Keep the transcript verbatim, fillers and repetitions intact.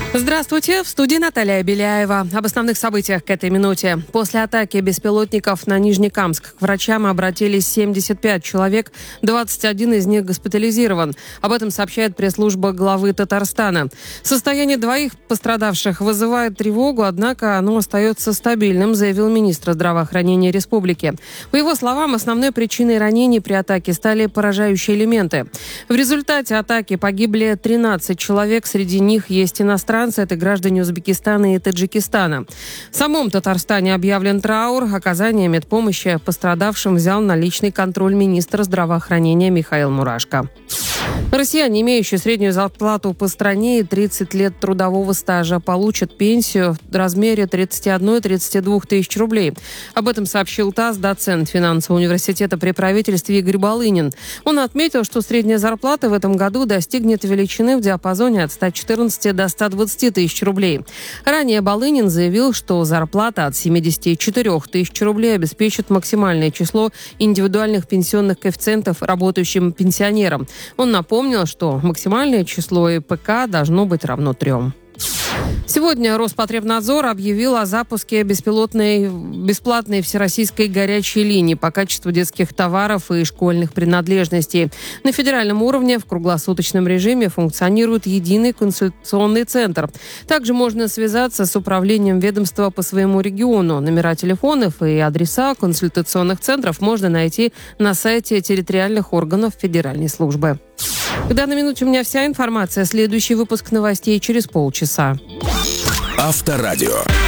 Здравствуйте, в студии Наталья Беляева. Об основных событиях к этой минуте. После атаки беспилотников на Нижнекамск к врачам обратились семьдесят пять человек, двадцать один из них госпитализирован. Об этом сообщает пресс-служба главы Татарстана. Состояние двоих пострадавших вызывает тревогу, однако оно остается стабильным, заявил министр здравоохранения республики. По его словам, основной причиной ранений при атаке стали поражающие элементы. В результате атаки погибли тринадцать человек, среди них есть иностранцы. Это граждане Узбекистана и Таджикистана. В самом Татарстане объявлен траур. Оказание медпомощи пострадавшим взял на личный контроль министр здравоохранения Михаил Мурашко. Россияне, имеющие среднюю зарплату по стране и тридцать лет трудового стажа, получат пенсию в размере тридцать один - тридцать два тысяч рублей. Об этом сообщил ТАСС доцент финансового университета при правительстве Игорь Балынин. Он отметил, что средняя зарплата в этом году достигнет величины в диапазоне от ста четырнадцати до ста двадцати тысяч рублей. Ранее Балынин заявил, что зарплата от семидесяти четырёх тысяч рублей обеспечит максимальное число индивидуальных пенсионных коэффициентов работающим пенсионерам. Он напомнил, что максимальное число ИПК должно быть равно трем. Сегодня Роспотребнадзор объявил о запуске беспилотной, бесплатной всероссийской горячей линии по качеству детских товаров и школьных принадлежностей. На федеральном уровне в круглосуточном режиме функционирует единый консультационный центр. Также можно связаться с управлением ведомства по своему региону. Номера телефонов и адреса консультационных центров можно найти на сайте территориальных органов федеральной службы. К данной минуте у меня вся информация. Следующий выпуск новостей через полчаса. Авторадио.